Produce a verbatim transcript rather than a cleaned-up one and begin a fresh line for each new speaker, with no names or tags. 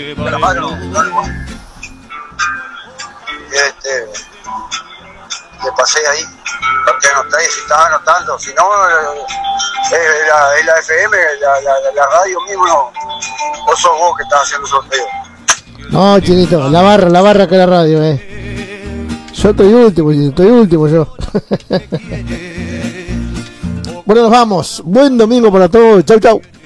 De la mano, este, le pasé ahí, porque anoté, si estaba anotando, si no, es la, es la F M, la, la, la radio mismo, no, vos sos vos que estás haciendo sorteo.
No, Chinito, la barra, la barra que la radio, eh. Yo estoy último, estoy último yo. Bueno, nos vamos. Buen domingo para todos. Chau, chau.